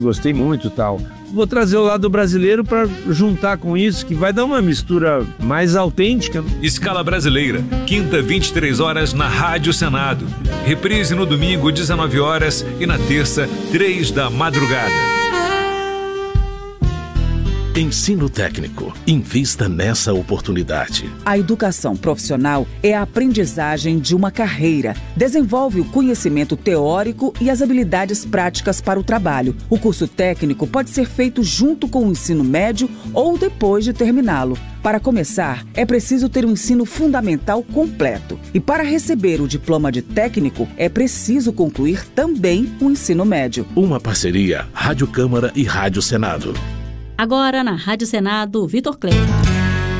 Gostei muito e tal. Vou trazer o lado brasileiro para juntar com isso, que vai dar uma mistura mais autêntica. Escala Brasileira, quinta, 23 horas na Rádio Senado. Reprise no domingo, 19 horas e na terça, 3 da madrugada. Ensino técnico. Invista nessa oportunidade. A educação profissional é a aprendizagem de uma carreira. Desenvolve o conhecimento teórico e as habilidades práticas para o trabalho. O curso técnico pode ser feito junto com o ensino médio ou depois de terminá-lo. Para começar, é preciso ter um ensino fundamental completo. E para receber o diploma de técnico, é preciso concluir também o ensino médio. Uma parceria Rádio Câmara e Rádio Senado. Agora na Rádio Senado, Vitor Cleito.